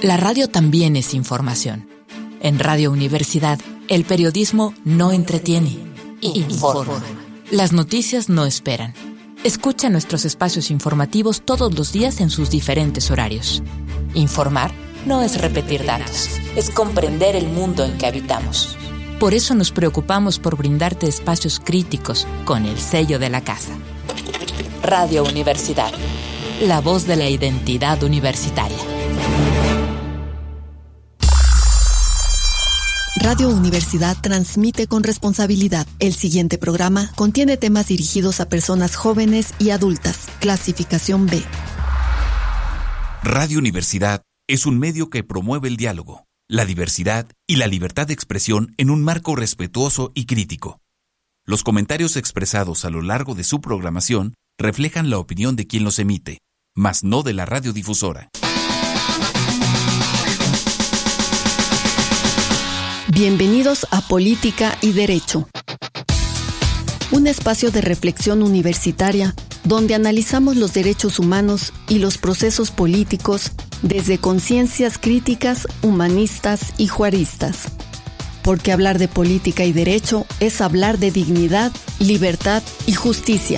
La radio también es información. En Radio Universidad, el periodismo no entretiene, informa. Las noticias no esperan. Escucha nuestros espacios informativos todos los días en sus diferentes horarios. Informar no es repetir datos, es comprender el mundo en que habitamos. Por eso nos preocupamos por brindarte espacios críticos con el sello de la casa. Radio Universidad, la voz de la identidad universitaria. Radio Universidad transmite con responsabilidad. El siguiente programa contiene temas dirigidos a personas jóvenes y adultas. Clasificación B. Radio Universidad es un medio que promueve el diálogo, la diversidad y la libertad de expresión en un marco respetuoso y crítico. Los comentarios expresados a lo largo de su programación reflejan la opinión de quien los emite, mas no de la radiodifusora. Bienvenidos a Política y Derecho, un espacio de reflexión universitaria donde analizamos los derechos humanos y los procesos políticos desde conciencias críticas, humanistas y juaristas. Porque hablar de política y derecho es hablar de dignidad, libertad y justicia.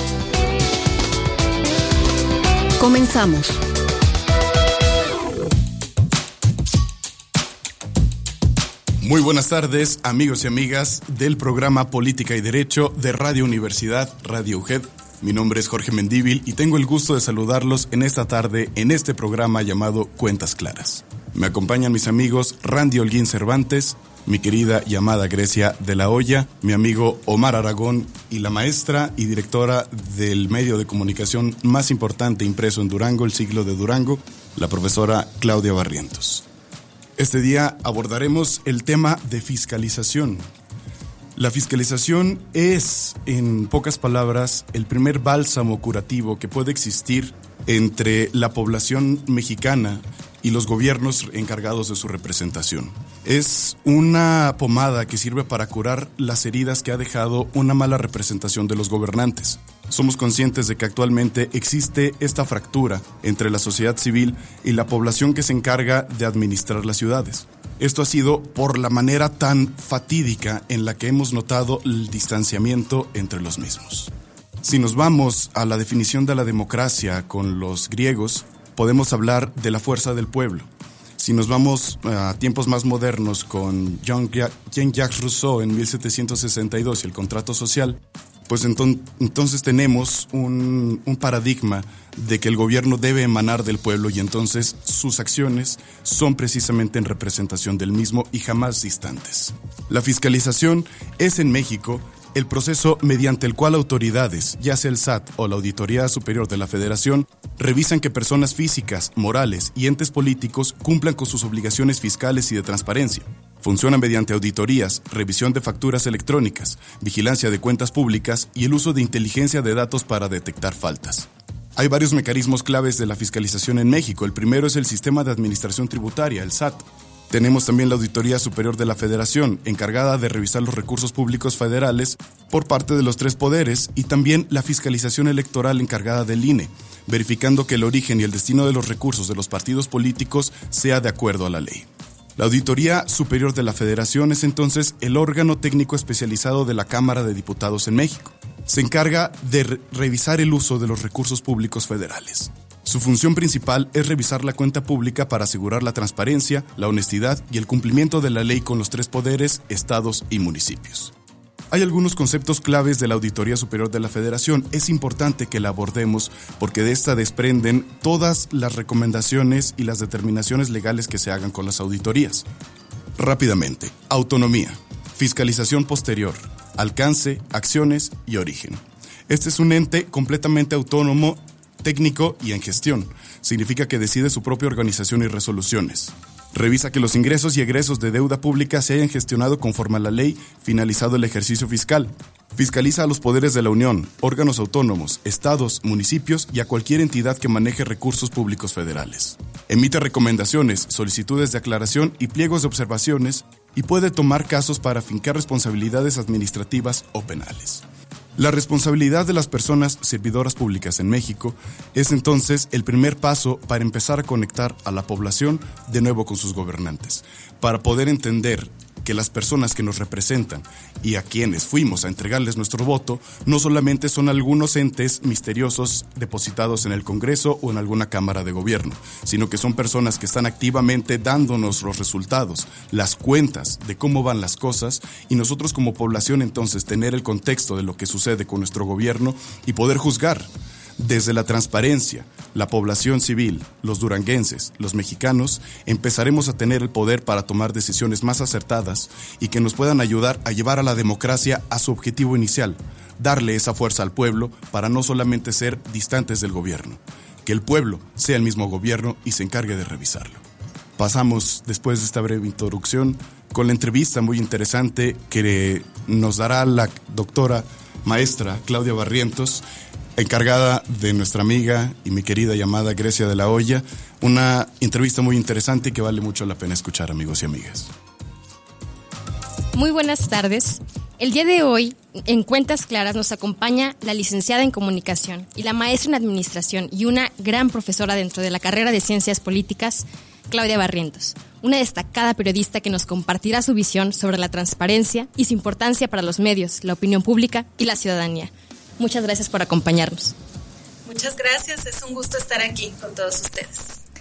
Comenzamos. Muy buenas tardes, amigos y amigas del programa Política y Derecho de Radio Universidad, Radio UGED. Mi nombre es Jorge Mendívil y tengo el gusto de saludarlos en esta tarde en este programa llamado Cuentas Claras. Me acompañan mis amigos Randy Holguín Cervantes, mi querida y amada Grecia de la Hoya, mi amigo Omar Aragón y la maestra y directora del medio de comunicación más importante impreso en Durango, El Siglo de Durango, la profesora Claudia Barrientos. Este día abordaremos el tema de fiscalización. La fiscalización es, en pocas palabras, el primer bálsamo curativo que puede existir entre la población mexicana y los gobiernos encargados de su representación. Es una pomada que sirve para curar las heridas que ha dejado una mala representación de los gobernantes. Somos conscientes de que actualmente existe esta fractura entre la sociedad civil y la población que se encarga de administrar las ciudades. Esto ha sido por la manera tan fatídica en la que hemos notado el distanciamiento entre los mismos. Si nos vamos a la definición de la democracia con los griegos, podemos hablar de la fuerza del pueblo. Si nos vamos a tiempos más modernos con Jean-Jacques Rousseau en 1762 y el contrato social, pues entonces tenemos un paradigma de que el gobierno debe emanar del pueblo y entonces sus acciones son precisamente en representación del mismo y jamás distantes. La fiscalización es en México el proceso mediante el cual autoridades, ya sea el SAT o la Auditoría Superior de la Federación, revisan que personas físicas, morales y entes políticos cumplan con sus obligaciones fiscales y de transparencia. Funciona mediante auditorías, revisión de facturas electrónicas, vigilancia de cuentas públicas y el uso de inteligencia de datos para detectar faltas. Hay varios mecanismos claves de la fiscalización en México. El primero es el Sistema de Administración Tributaria, el SAT. Tenemos también la Auditoría Superior de la Federación, encargada de revisar los recursos públicos federales por parte de los tres poderes, y también la Fiscalización Electoral encargada del INE, verificando que el origen y el destino de los recursos de los partidos políticos sea de acuerdo a la ley. La Auditoría Superior de la Federación es entonces el órgano técnico especializado de la Cámara de Diputados en México. Se encarga de revisar el uso de los recursos públicos federales. Su función principal es revisar la cuenta pública para asegurar la transparencia, la honestidad y el cumplimiento de la ley con los tres poderes, estados y municipios. Hay algunos conceptos claves de la Auditoría Superior de la Federación. Es importante que la abordemos porque de esta desprenden todas las recomendaciones y las determinaciones legales que se hagan con las auditorías. Rápidamente, autonomía, fiscalización posterior, alcance, acciones y origen. Este es un ente completamente autónomo, técnico y en gestión. Significa que decide su propia organización y resoluciones. Revisa que los ingresos y egresos de deuda pública se hayan gestionado conforme a la ley, finalizado el ejercicio fiscal. Fiscaliza a los poderes de la Unión, órganos autónomos, estados, municipios y a cualquier entidad que maneje recursos públicos federales. Emite recomendaciones, solicitudes de aclaración y pliegos de observaciones y puede tomar casos para afincar responsabilidades administrativas o penales. La responsabilidad de las personas servidoras públicas en México es entonces el primer paso para empezar a conectar a la población de nuevo con sus gobernantes, para poder entender que las personas que nos representan y a quienes fuimos a entregarles nuestro voto no solamente son algunos entes misteriosos depositados en el Congreso o en alguna cámara de gobierno, sino que son personas que están activamente dándonos los resultados, las cuentas de cómo van las cosas, y nosotros como población entonces tener el contexto de lo que sucede con nuestro gobierno y poder juzgar desde la transparencia. La población civil, los duranguenses, los mexicanos, empezaremos a tener el poder para tomar decisiones más acertadas y que nos puedan ayudar a llevar a la democracia a su objetivo inicial, darle esa fuerza al pueblo para no solamente ser distantes del gobierno, que el pueblo sea el mismo gobierno y se encargue de revisarlo. Pasamos, después de esta breve introducción, con la entrevista muy interesante que nos dará la doctora maestra Claudia Barrientos, encargada de nuestra amiga y mi querida y amada Grecia de la Hoya. Una entrevista muy interesante y que vale mucho la pena escuchar, amigos y amigas. Muy buenas tardes. El día de hoy, en Cuentas Claras, nos acompaña la licenciada en Comunicación y la maestra en Administración y una gran profesora dentro de la carrera de Ciencias Políticas, Claudia Barrientos, una destacada periodista que nos compartirá su visión sobre la transparencia y su importancia para los medios, la opinión pública y la ciudadanía. Muchas gracias por acompañarnos. Muchas gracias, es un gusto estar aquí con todos ustedes.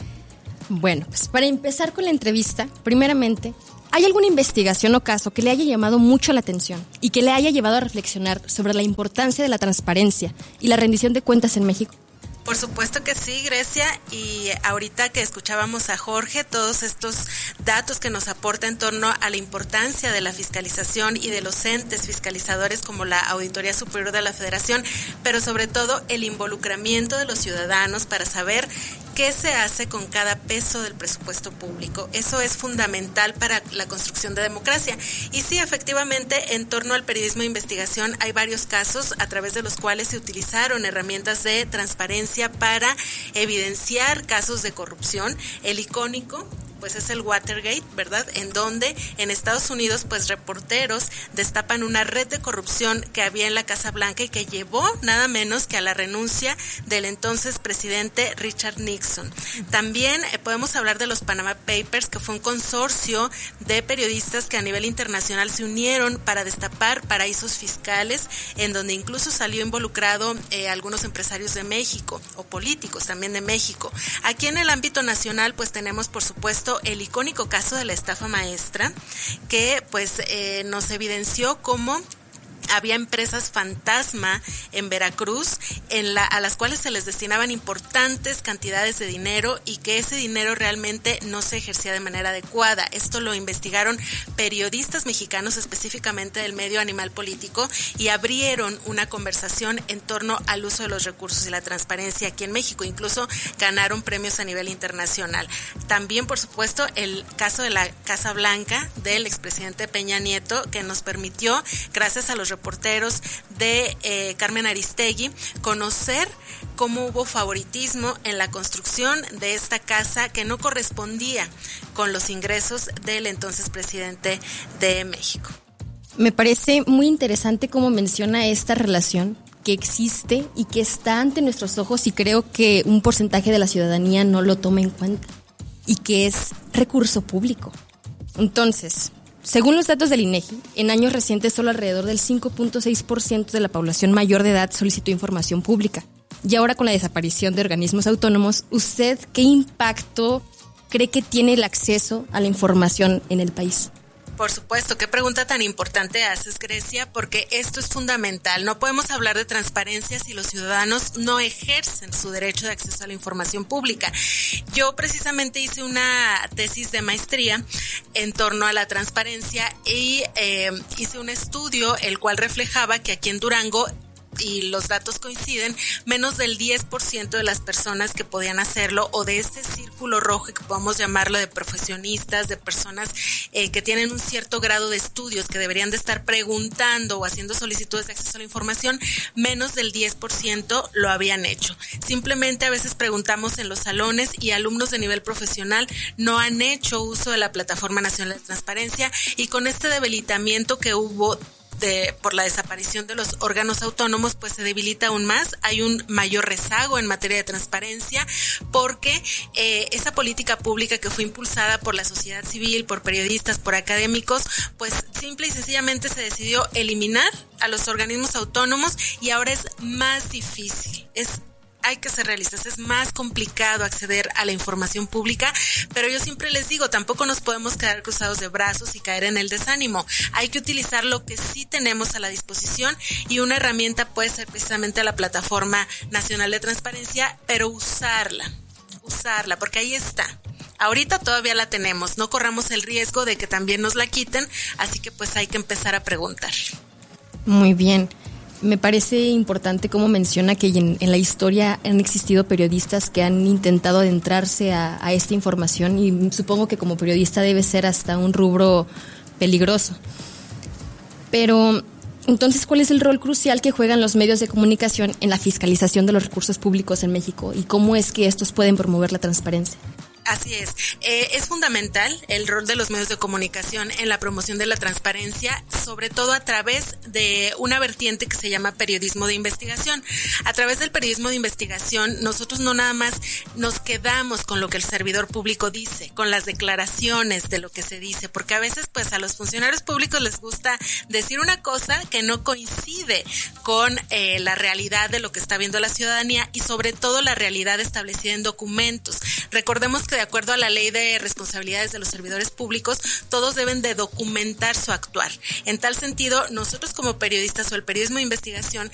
Bueno, pues para empezar con la entrevista, primeramente, ¿hay alguna investigación o caso que le haya llamado mucho la atención y que le haya llevado a reflexionar sobre la importancia de la transparencia y la rendición de cuentas en México? Por supuesto que sí, Grecia, y ahorita que escuchábamos a Jorge, todos estos datos que nos aporta en torno a la importancia de la fiscalización y de los entes fiscalizadores como la Auditoría Superior de la Federación, pero sobre todo el involucramiento de los ciudadanos para saber qué se hace con cada peso del presupuesto público. Eso es fundamental para la construcción de democracia. Y sí, efectivamente, en torno al periodismo de investigación hay varios casos a través de los cuales se utilizaron herramientas de transparencia para evidenciar casos de corrupción. El icónico pues es el Watergate, ¿verdad? En donde en Estados Unidos pues reporteros destapan una red de corrupción que había en la Casa Blanca y que llevó nada menos que a la renuncia del entonces presidente Richard Nixon. También podemos hablar de los Panama Papers, que fue un consorcio de periodistas que a nivel internacional se unieron para destapar paraísos fiscales, en donde incluso salió involucrado algunos empresarios de México o políticos también de México. Aquí en el ámbito nacional pues tenemos por supuesto el icónico caso de la estafa maestra, que pues nos evidenció cómo había empresas fantasma en Veracruz a las cuales se les destinaban importantes cantidades de dinero y que ese dinero realmente no se ejercía de manera adecuada. Esto lo investigaron periodistas mexicanos, específicamente del medio Animal Político, y abrieron una conversación en torno al uso de los recursos y la transparencia aquí en México. Incluso ganaron premios a nivel internacional. También, por supuesto, el caso de la Casa Blanca del expresidente Peña Nieto, que nos permitió, gracias a los reporteros de Carmen Aristegui, conocer cómo hubo favoritismo en la construcción de esta casa que no correspondía con los ingresos del entonces presidente de México. Me parece muy interesante cómo menciona esta relación que existe y que está ante nuestros ojos, y creo que un porcentaje de la ciudadanía no lo toma en cuenta, y que es recurso público. Entonces, según los datos del INEGI, en años recientes solo alrededor del 5.6% de la población mayor de edad solicitó información pública. Y ahora, con la desaparición de organismos autónomos, ¿usted qué impacto cree que tiene el acceso a la información en el país? Por supuesto, qué pregunta tan importante haces, Grecia, porque esto es fundamental. No podemos hablar de transparencia si los ciudadanos no ejercen su derecho de acceso a la información pública. Yo precisamente hice una tesis de maestría en torno a la transparencia y hice un estudio el cual reflejaba que aquí en Durango, y los datos coinciden, menos del 10% de las personas que podían hacerlo, o de este círculo rojo que podemos llamarlo, de profesionistas, de personas que tienen un cierto grado de estudios, que deberían de estar preguntando o haciendo solicitudes de acceso a la información, menos del 10% lo habían hecho. Simplemente a veces preguntamos en los salones y alumnos de nivel profesional no han hecho uso de la Plataforma Nacional de Transparencia, y con este debilitamiento que hubo por la desaparición de los órganos autónomos, pues se debilita aún más. Hay un mayor rezago en materia de transparencia porque esa política pública que fue impulsada por la sociedad civil, por periodistas, por académicos, pues simple y sencillamente se decidió eliminar a los organismos autónomos y ahora es más difícil. Hay que ser realistas, es más complicado acceder a la información pública, pero yo siempre les digo, tampoco nos podemos quedar cruzados de brazos y caer en el desánimo. Hay que utilizar lo que sí tenemos a la disposición y una herramienta puede ser precisamente la Plataforma Nacional de Transparencia, pero usarla, porque ahí está. Ahorita todavía la tenemos, no corramos el riesgo de que también nos la quiten, así que pues hay que empezar a preguntar. Muy bien. Me parece importante cómo menciona que en la historia han existido periodistas que han intentado adentrarse a esta información y supongo que como periodista debe ser hasta un rubro peligroso. Pero entonces, ¿cuál es el rol crucial que juegan los medios de comunicación en la fiscalización de los recursos públicos en México y cómo es que estos pueden promover la transparencia? Así es. Es fundamental el rol de los medios de comunicación en la promoción de la transparencia, sobre todo a través de una vertiente que se llama periodismo de investigación. A través del periodismo de investigación, nosotros no nada más nos quedamos con lo que el servidor público dice, con las declaraciones de lo que se dice, porque a veces pues a los funcionarios públicos les gusta decir una cosa que no coincide con la realidad de lo que está viendo la ciudadanía y sobre todo la realidad establecida en documentos. Recordemos que de acuerdo a la ley de responsabilidades de los servidores públicos, todos deben de documentar su actuar. En tal sentido, nosotros como periodistas o el periodismo de investigación